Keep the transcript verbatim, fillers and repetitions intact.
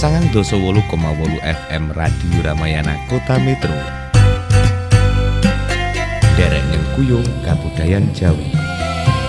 sangang dasa wolu koma wolu F M Radio Ramayana Kota Metro. Derek Nyengkuyung Kabudayan Jawi.